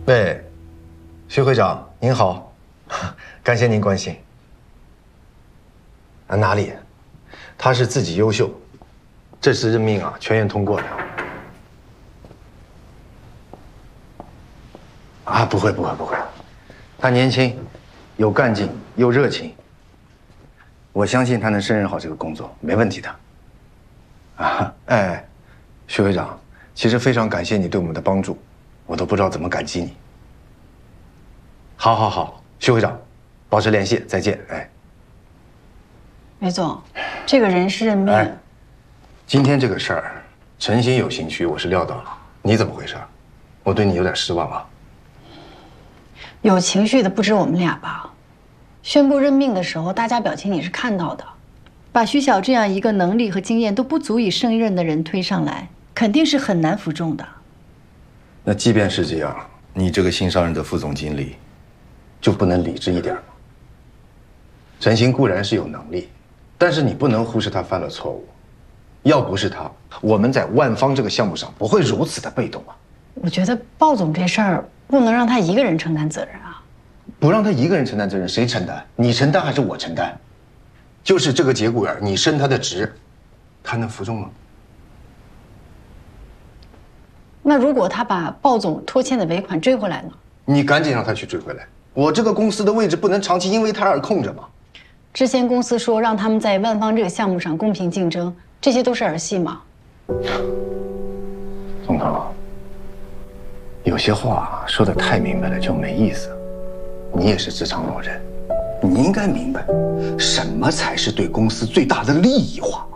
对，徐会长您好，感谢您关心。啊，哪里？他是自己优秀，这次任命啊全员通过的。啊，不会，他年轻，有干劲，又热情。我相信他能胜任好这个工作，没问题的。啊，哎，徐会长，其实非常感谢你对我们的帮助，我都不知道怎么感激你。好，徐会长，保持联系，再见。哎， 韦总，这个人事任命， 哎，今天这个事儿，陈鑫有兴趣，我是料到了。你怎么回事？我对你有点失望啊。 有情绪的不止我们俩吧？宣布任命的时候，大家表情你是看到的。把徐晓这样一个能力和经验都不足以胜任的人推上来，肯定是很难服众的。 那即便是这样，你这个新上任的副总经理，就不能理智一点吗？陈鑫固然是有能力，但是你不能忽视他犯了错误。要不是他，我们在万方这个项目上不会如此的被动啊。 我觉得鲍总这事儿不能让他一个人承担责任啊。 不让他一个人承担责任，谁承担？你承担还是我承担？就是这个节骨眼，你升他的职，他能服众吗？ 那如果他把鲍总拖欠的尾款追回来呢？ 你赶紧让他去追回来。我这个公司的位置不能长期因为他而空着吗？ 之前公司说让他们在万方这个项目上公平竞争，这些都是儿戏吗？ 总统，有些话说得太明白了就没意思。你也是职场老人，你应该明白，什么才是对公司最大的利益化。